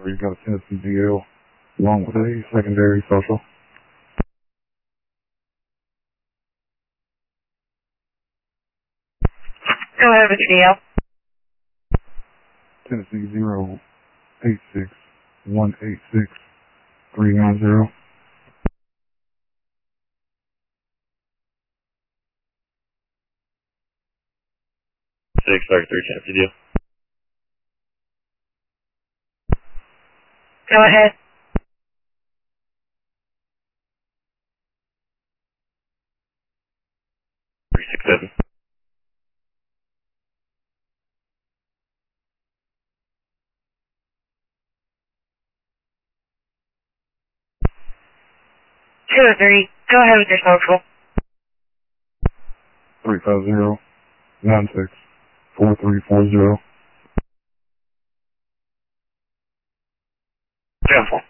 You've got a Tennessee DL along with a secondary social. Go ahead with your DL. Tennessee 086186390. 633 Tennessee deal. Go ahead. 367. Two or three. Go ahead with your social. 350964340. Beautiful.